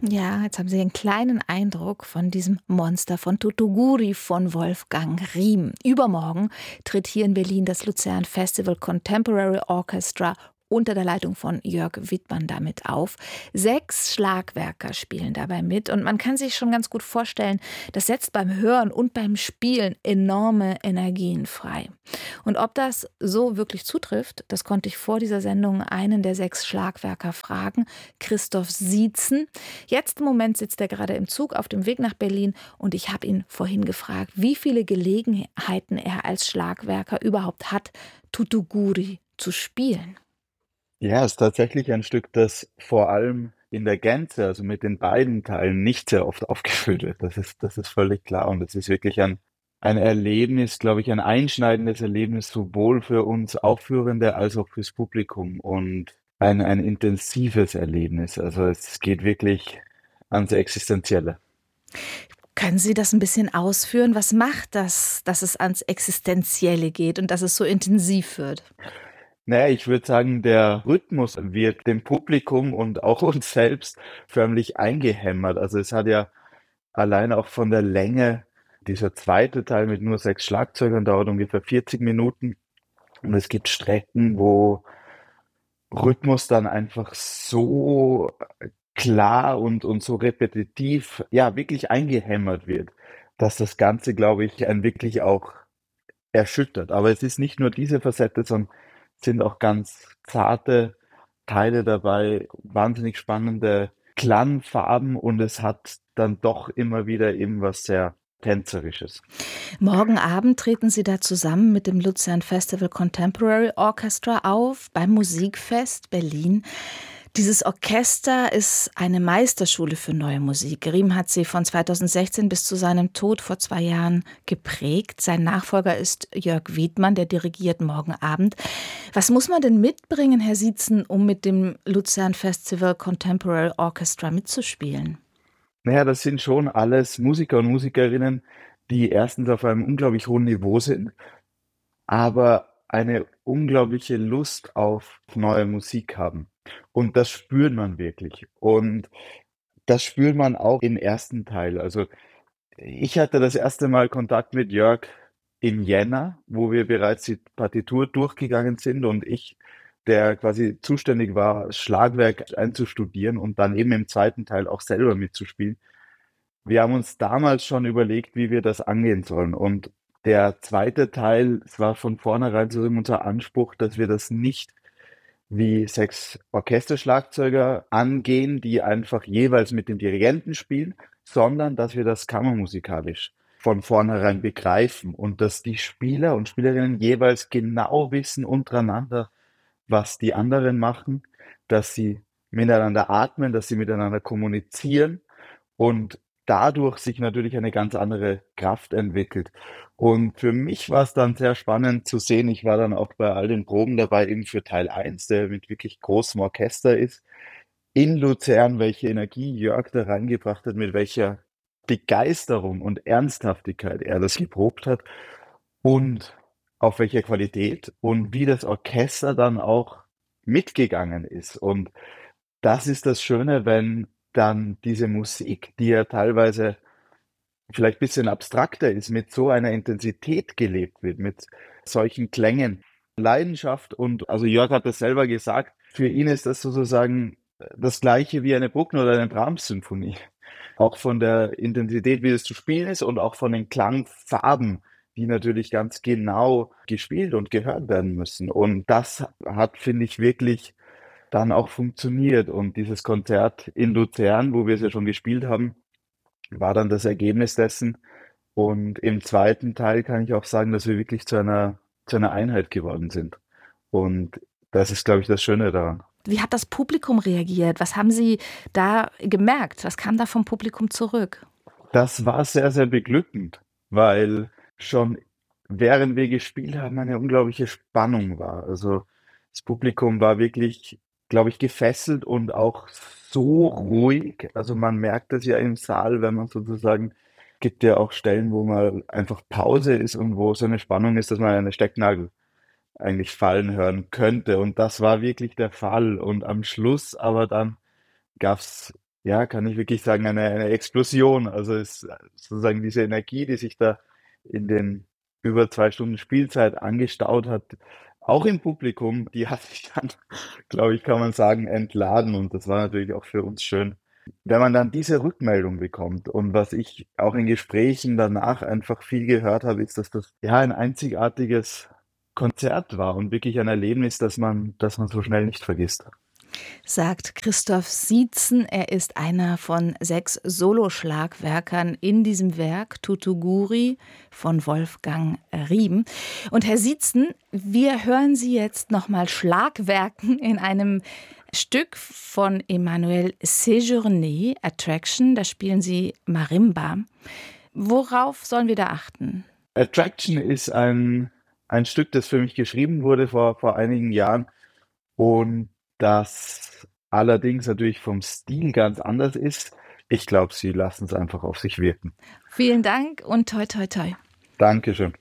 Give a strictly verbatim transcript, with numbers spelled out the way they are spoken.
Ja, jetzt haben Sie einen kleinen Eindruck von diesem Monster von Tutuguri von Wolfgang Riem. Übermorgen tritt hier in Berlin das Luzern Festival Contemporary Orchestra unter der Leitung von Jörg Wittmann damit auf. Sechs Schlagwerker spielen dabei mit und man kann sich schon ganz gut vorstellen, das setzt beim Hören und beim Spielen enorme Energien frei. Und ob das so wirklich zutrifft, das konnte ich vor dieser Sendung einen der sechs Schlagwerker fragen, Christoph Sietzen. Jetzt im Moment sitzt er gerade im Zug auf dem Weg nach Berlin und ich habe ihn vorhin gefragt, wie viele Gelegenheiten er als Schlagwerker überhaupt hat, Tutuguri zu spielen. Ja, ist tatsächlich ein Stück, das vor allem in der Gänze, also mit den beiden Teilen, nicht sehr oft aufgeführt wird. Das ist, das ist völlig klar. Und es ist wirklich ein, ein Erlebnis, glaube ich, ein einschneidendes Erlebnis, sowohl für uns Aufführende als auch fürs Publikum. Und ein, ein intensives Erlebnis. Also es geht wirklich ans Existenzielle. Können Sie das ein bisschen ausführen? Was macht das, dass es ans Existenzielle geht und dass es so intensiv wird? Naja, ich würde sagen, der Rhythmus wird dem Publikum und auch uns selbst förmlich eingehämmert. Also es hat ja allein auch von der Länge, dieser zweite Teil mit nur sechs Schlagzeugern dauert ungefähr vierzig Minuten. Und es gibt Strecken, wo Rhythmus dann einfach so klar und, und so repetitiv, ja, wirklich eingehämmert wird, dass das Ganze, glaube ich, einen wirklich auch erschüttert. Aber es ist nicht nur diese Facette, sondern es sind auch ganz zarte Teile dabei, wahnsinnig spannende Klangfarben und es hat dann doch immer wieder eben was sehr Tänzerisches. Morgen Abend treten Sie da zusammen mit dem Luzern Festival Contemporary Orchestra auf beim Musikfest Berlin. Dieses Orchester ist eine Meisterschule für neue Musik. Riem hat sie von zweitausendsechzehn bis zu seinem Tod vor zwei Jahren geprägt. Sein Nachfolger ist Jörg Wittmann, der dirigiert morgen Abend. Was muss man denn mitbringen, Herr Sietzen, um mit dem Luzern Festival Contemporary Orchestra mitzuspielen? Naja, das sind schon alles Musiker und Musikerinnen, die erstens auf einem unglaublich hohen Niveau sind, aber eine unglaubliche Lust auf neue Musik haben. Und das spürt man wirklich. Und das spürt man auch im ersten Teil. Also ich hatte das erste Mal Kontakt mit Jörg im Jänner, wo wir bereits die Partitur durchgegangen sind und ich, der quasi zuständig war, das Schlagwerk einzustudieren und dann eben im zweiten Teil auch selber mitzuspielen. Wir haben uns damals schon überlegt, wie wir das angehen sollen. Und der zweite Teil, es war von vornherein so unser Anspruch, dass wir das nicht wie sechs Orchesterschlagzeuger angehen, die einfach jeweils mit dem Dirigenten spielen, sondern dass wir das kammermusikalisch von vornherein begreifen und dass die Spieler und Spielerinnen jeweils genau wissen untereinander, was die anderen machen, dass sie miteinander atmen, dass sie miteinander kommunizieren und dadurch sich natürlich eine ganz andere Kraft entwickelt. Und für mich war es dann sehr spannend zu sehen, ich war dann auch bei all den Proben dabei, eben für Teil eins, der mit wirklich großem Orchester ist, in Luzern, welche Energie Jörg da reingebracht hat, mit welcher Begeisterung und Ernsthaftigkeit er das geprobt hat und auf welcher Qualität und wie das Orchester dann auch mitgegangen ist. Und das ist das Schöne, wenn dann diese Musik, die ja teilweise vielleicht ein bisschen abstrakter ist, mit so einer Intensität gelebt wird, mit solchen Klängen. Leidenschaft und also Jörg hat das selber gesagt, für ihn ist das sozusagen das Gleiche wie eine Bruckner oder eine Brahms-Symphonie. Auch von der Intensität, wie es zu spielen ist und auch von den Klangfarben, die natürlich ganz genau gespielt und gehört werden müssen. Und das hat, finde ich, wirklich dann auch funktioniert. Und dieses Konzert in Luzern, wo wir es ja schon gespielt haben, war dann das Ergebnis dessen. Und im zweiten Teil kann ich auch sagen, dass wir wirklich zu einer, zu einer Einheit geworden sind. Und das ist, glaube ich, das Schöne daran. Wie hat das Publikum reagiert? Was haben Sie da gemerkt? Was kam da vom Publikum zurück? Das war sehr, sehr beglückend, weil schon während wir gespielt haben, eine unglaubliche Spannung war. Also das Publikum war wirklich, glaube ich, gefesselt und auch so ruhig. Also man merkt das ja im Saal, wenn man sozusagen, gibt ja auch Stellen, wo mal einfach Pause ist und wo so eine Spannung ist, dass man eine Stecknadel eigentlich fallen hören könnte. Und das war wirklich der Fall. Und am Schluss aber dann gab's ja, kann ich wirklich sagen, eine, eine Explosion. Also es sozusagen diese Energie, die sich da in den über zwei Stunden Spielzeit angestaut hat, auch im Publikum, die hat sich dann, glaube ich, kann man sagen, entladen. Und das war natürlich auch für uns schön, wenn man dann diese Rückmeldung bekommt. Und was ich auch in Gesprächen danach einfach viel gehört habe, ist, dass das ja ein einzigartiges Konzert war und wirklich ein Erlebnis, das man, das man so schnell nicht vergisst. Sagt Christoph Sietzen. Er ist einer von sechs Soloschlagwerkern in diesem Werk Tutuguri von Wolfgang Rieben. Und Herr Sietzen, wir hören Sie jetzt nochmal Schlagwerken in einem Stück von Emmanuel Séjourné, Attraction. Da spielen Sie Marimba. Worauf sollen wir da achten? Attraction ist ein, ein Stück, das für mich geschrieben wurde vor, vor einigen Jahren und das allerdings natürlich vom Stil ganz anders ist. Ich glaube, Sie lassen es einfach auf sich wirken. Vielen Dank und toi toi toi. Dankeschön.